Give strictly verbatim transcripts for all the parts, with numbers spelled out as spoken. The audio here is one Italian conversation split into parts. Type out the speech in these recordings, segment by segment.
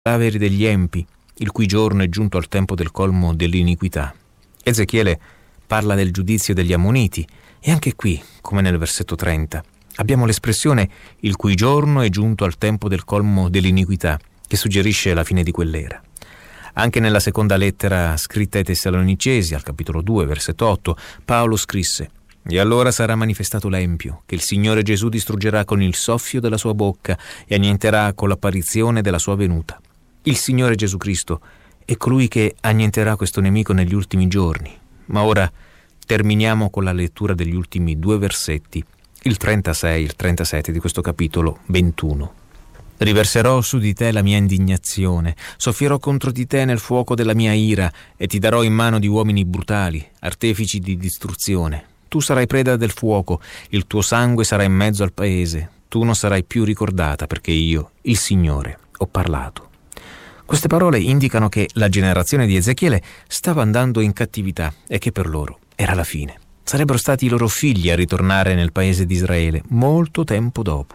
cadaveri degli empi, il cui giorno è giunto al tempo del colmo dell'iniquità. Ezechiele parla del giudizio degli Ammoniti e anche qui, come nel versetto trenta, abbiamo l'espressione il cui giorno è giunto al tempo del colmo dell'iniquità, che suggerisce la fine di quell'era. Anche nella seconda lettera scritta ai Tessalonicesi, al capitolo due, versetto otto, Paolo scrisse: «E allora sarà manifestato l'empio, che il Signore Gesù distruggerà con il soffio della sua bocca e annienterà con l'apparizione della sua venuta». Il Signore Gesù Cristo è colui che annienterà questo nemico negli ultimi giorni. Ma ora terminiamo con la lettura degli ultimi due versetti, il trentasei e il trentasette di questo capitolo ventuno. «Riverserò su di te la mia indignazione, soffierò contro di te nel fuoco della mia ira e ti darò in mano di uomini brutali, artefici di distruzione. Tu sarai preda del fuoco, il tuo sangue sarà in mezzo al paese, tu non sarai più ricordata perché io, il Signore, ho parlato». Queste parole indicano che la generazione di Ezechiele stava andando in cattività e che per loro era la fine. Sarebbero stati i loro figli a ritornare nel paese di Israele molto tempo dopo.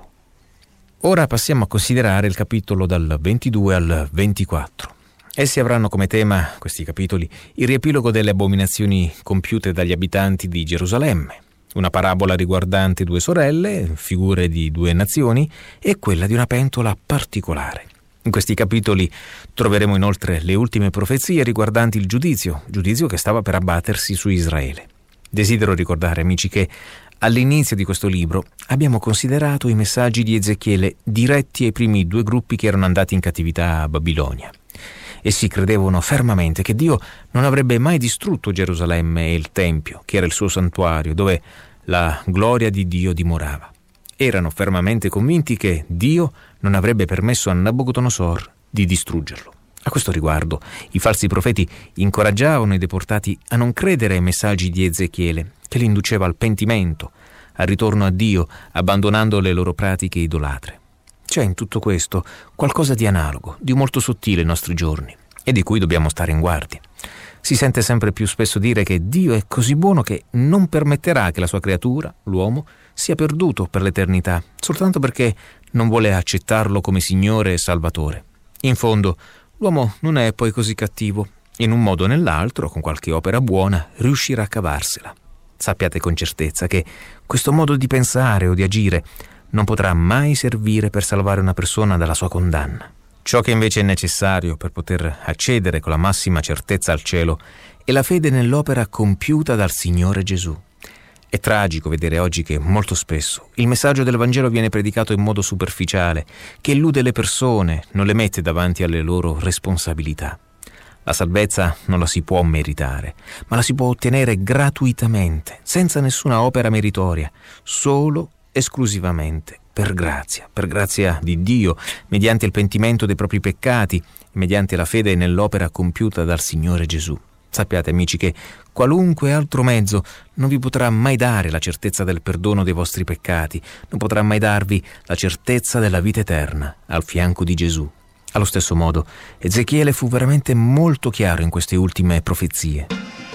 Ora passiamo a considerare il capitolo dal ventidue al ventiquattro. Essi avranno come tema, questi capitoli, il riepilogo delle abominazioni compiute dagli abitanti di Gerusalemme, una parabola riguardante due sorelle, figure di due nazioni, e quella di una pentola particolare. In questi capitoli troveremo inoltre le ultime profezie riguardanti il giudizio, giudizio che stava per abbattersi su Israele. Desidero ricordare, amici, che all'inizio di questo libro abbiamo considerato i messaggi di Ezechiele diretti ai primi due gruppi che erano andati in cattività a Babilonia. Essi credevano fermamente che Dio non avrebbe mai distrutto Gerusalemme e il Tempio, che era il suo santuario, dove la gloria di Dio dimorava. Erano fermamente convinti che Dio non avrebbe permesso a Nabucodonosor di distruggerlo. A questo riguardo, i falsi profeti incoraggiavano i deportati a non credere ai messaggi di Ezechiele, che li induceva al pentimento, al ritorno a Dio, abbandonando le loro pratiche idolatre. C'è in tutto questo qualcosa di analogo, di molto sottile ai nostri giorni, e di cui dobbiamo stare in guardia. Si sente sempre più spesso dire che Dio è così buono che non permetterà che la sua creatura, l'uomo, sia perduto per l'eternità, soltanto perché non vuole accettarlo come Signore e Salvatore. In fondo, l'uomo non è poi così cattivo. In un modo o nell'altro, con qualche opera buona, riuscirà a cavarsela. Sappiate con certezza che questo modo di pensare o di agire non potrà mai servire per salvare una persona dalla sua condanna. Ciò che invece è necessario per poter accedere con la massima certezza al cielo è la fede nell'opera compiuta dal Signore Gesù. È tragico vedere oggi che molto spesso il messaggio del Vangelo viene predicato in modo superficiale, che illude le persone, non le mette davanti alle loro responsabilità. La salvezza non la si può meritare, ma la si può ottenere gratuitamente, senza nessuna opera meritoria, solo esclusivamente per grazia, per grazia di Dio, mediante il pentimento dei propri peccati, mediante la fede nell'opera compiuta dal Signore Gesù. Sappiate, amici, che qualunque altro mezzo non vi potrà mai dare la certezza del perdono dei vostri peccati, non potrà mai darvi la certezza della vita eterna al fianco di Gesù. Allo stesso modo, Ezechiele fu veramente molto chiaro in queste ultime profezie.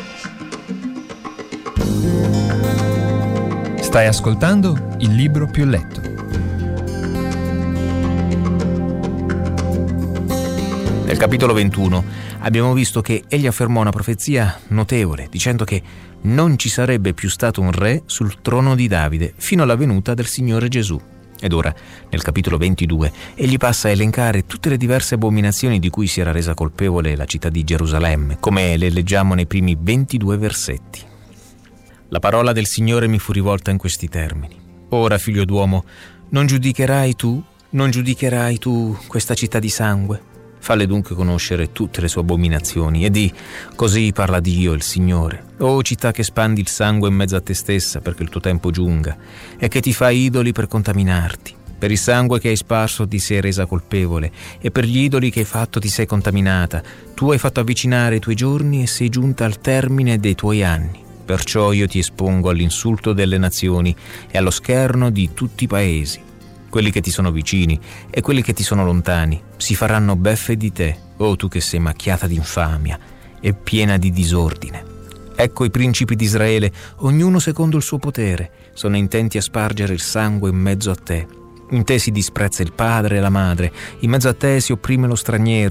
Stai ascoltando Il Libro Più Letto. Nel capitolo ventuno abbiamo visto che egli affermò una profezia notevole, dicendo che non ci sarebbe più stato un re sul trono di Davide fino alla venuta del Signore Gesù. Ed ora, nel capitolo ventidue, egli passa a elencare tutte le diverse abominazioni di cui si era resa colpevole la città di Gerusalemme, come le leggiamo nei primi ventidue versetti. La parola del Signore mi fu rivolta in questi termini: «Ora, figlio d'uomo, non giudicherai tu, non giudicherai tu questa città di sangue? Falle dunque conoscere tutte le sue abominazioni e di: così parla Dio, il Signore. O città che spandi il sangue in mezzo a te stessa perché il tuo tempo giunga, e che ti fai idoli per contaminarti. Per il sangue che hai sparso ti sei resa colpevole, e per gli idoli che hai fatto ti sei contaminata. Tu hai fatto avvicinare i tuoi giorni e sei giunta al termine dei tuoi anni. Perciò io ti espongo all'insulto delle nazioni e allo scherno di tutti i paesi. Quelli che ti sono vicini e quelli che ti sono lontani si faranno beffe di te, o tu che sei macchiata di infamia e piena di disordine. Ecco i principi di Israele, ognuno secondo il suo potere, sono intenti a spargere il sangue in mezzo a te. In te si disprezza il padre e la madre, in mezzo a te si opprime lo straniero,